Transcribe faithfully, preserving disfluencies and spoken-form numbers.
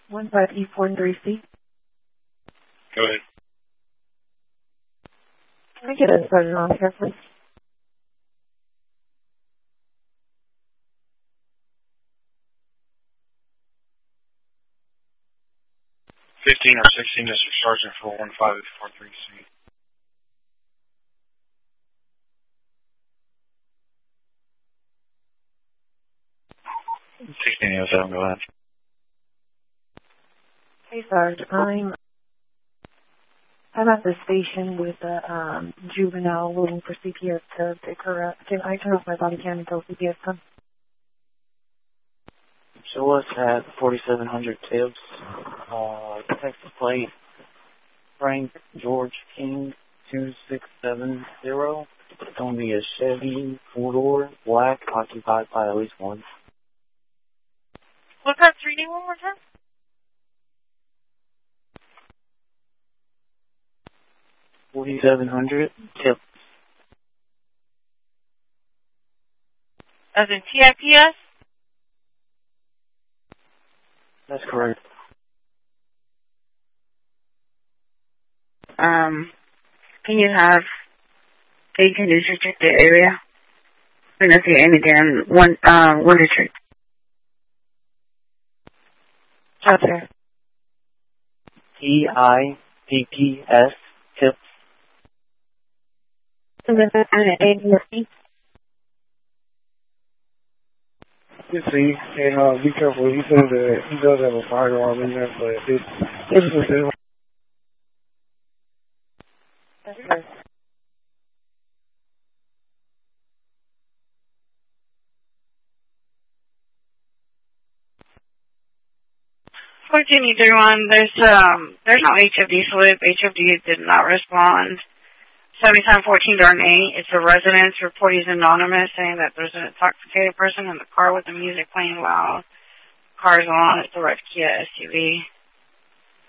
one five E four three C. Go ahead. Can I get a started on here, please? fifteen or sixteen District Sergeant for one five E four three C. sixteen oh seven, go ahead. Hey, Sarge, I'm, I'm at the station with a um, juvenile waiting for C P S to pick her up. Can I turn off my body cam until C P S comes? Show us at forty-seven hundred Tibbs, uh, Texas plate, Frank George King two six seven zero. It's going to be a Chevy four-door, black, occupied by at least one. What's that reading one more time? forty-seven hundred Tibbs. As in T I P S? That's correct. Um, can you have eighteen district check the area? I'm going to see anything one, uh, one district. Chapter. T I P P S, Tips. You see, and uh, be careful. He said that he does have a firearm in there, but it's it's just a That's right. fourteen thirty-one, there's, um, there's no H F D slip. H F D did not respond. seventy-seven fourteen darn eight, it's a residence. Report is anonymous, saying that there's an intoxicated person in the car with the music playing loud. Car is on, it's a red Kia S U V.